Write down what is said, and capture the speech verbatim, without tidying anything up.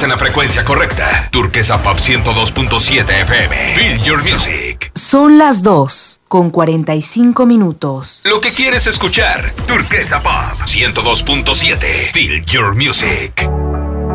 Estás en la frecuencia correcta. Turquesa Pop ciento dos punto siete F M. Feel your music. Son las dos con cuarenta y cinco minutos. Lo que quieres escuchar. Turquesa Pop ciento dos punto siete. Feel your music.